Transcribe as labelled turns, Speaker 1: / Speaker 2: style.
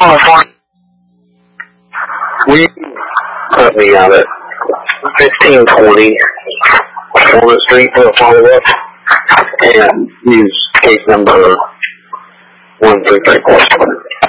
Speaker 1: We put me out at 1520 Walnut Street for a follow-up, and use case number 1334.